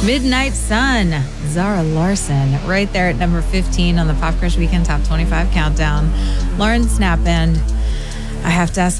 Midnight Sun, Zara Larson, right there at number 15 on the Pop Crush Weekend Top 25 Countdown. Lauren Snap Band, I have to ask